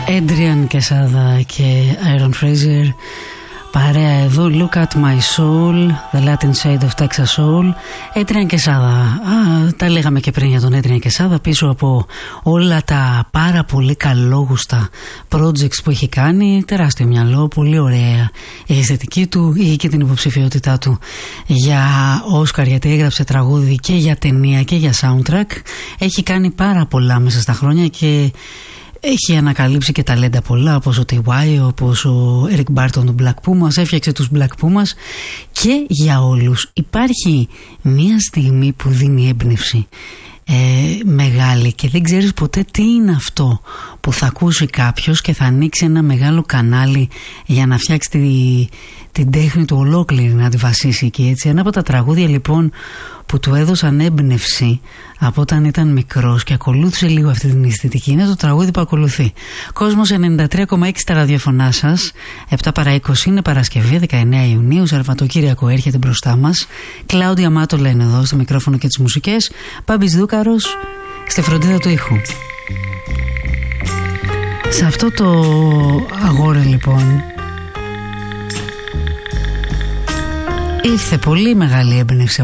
Adrian Quesada και Aaron Fraser, παρέα εδώ. Look at my soul, the Latin shade of Texas soul. Adrian Quesada, τα λέγαμε και πριν για τον Adrian Quesada. Πίσω από όλα τα πάρα πολύ καλόγουστα projects που έχει κάνει, τεράστιο μυαλό, πολύ ωραία η αισθητική του. Είχε και την υποψηφιότητά του για Όσκαρ, γιατί έγραψε τραγούδι και για ταινία και για soundtrack. Έχει κάνει πάρα πολλά μέσα στα χρόνια και έχει ανακαλύψει και ταλέντα πολλά, όπως ο TY, όπως ο Eric Barton του Black Pumas. Έφτιαξε τους Black Pumas. Και για όλους υπάρχει μια στιγμή που δίνει έμπνευση μεγάλη και δεν ξέρεις ποτέ τι είναι αυτό που θα ακούσει κάποιος και θα ανοίξει ένα μεγάλο κανάλι για να φτιάξει την τέχνη του ολόκληρη, να τη βασίσει. Και έτσι ένα από τα τραγούδια λοιπόν που του έδωσαν έμπνευση από όταν ήταν μικρός και ακολούθησε λίγο αυτή την αισθητική είναι το τραγούδι που ακολουθεί. Κόσμος 93,6 στα ραδιοφωνά σας. 7 παρά 20 είναι Παρασκευή 19 Ιουνίου. Σαββατοκύριακο έρχεται μπροστά μας. Κλάουδια Μάτο λένε εδώ στο μικρόφωνο και τις μουσικές. Πάμπης Δούκαρος στη φροντίδα του ήχου. Σε αυτό το αγόρι λοιπόν ήρθε πολύ μεγάλη έμπνευση